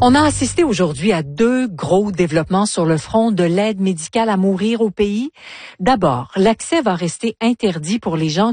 On a assisté aujourd'hui à deux gros développements sur le front de l'aide médicale à mourir au pays. D'abord, l'accès va rester interdit pour les gens